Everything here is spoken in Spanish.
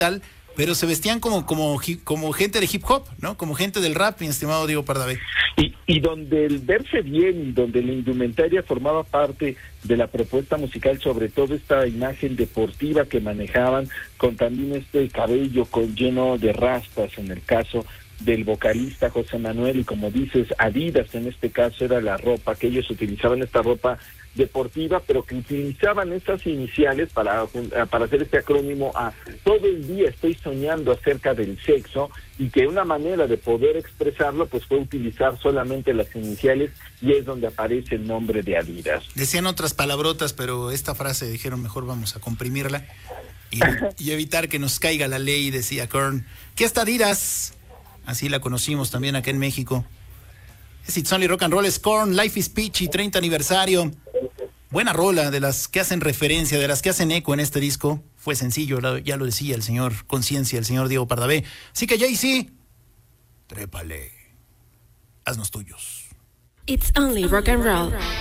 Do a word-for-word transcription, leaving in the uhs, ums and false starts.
tal, pero se vestían como, como, como gente de hip hop, ¿no? Como gente del rap, mi estimado Diego Pardavé. Y, y donde el verse bien y donde la indumentaria formaba parte de la propuesta musical, sobre todo esta imagen deportiva que manejaban, con también este cabello con lleno de rastas en el caso del vocalista José Manuel, y como dices, Adidas en este caso era la ropa que ellos utilizaban, esta ropa deportiva, pero que utilizaban estas iniciales para, para hacer este acrónimo a todo el día estoy soñando acerca del sexo, y que una manera de poder expresarlo pues fue utilizar solamente las iniciales, y es donde aparece el nombre de Adidas. Decían otras palabrotas, pero esta frase dijeron mejor vamos a comprimirla y, y evitar que nos caiga la ley, decía Korn. ¿Qué es Adidas? Así la conocimos también acá en México. Es It's Only Rock and Roll, es Korn, Life is Peachy, treinta aniversario. Buena rola, de las que hacen referencia, de las que hacen eco en este disco. Fue sencillo, ya lo decía el señor Conciencia, el señor Diego Pardavé. Así que Jay-Z, trépale, haznos tuyos. It's Only Rock and Roll.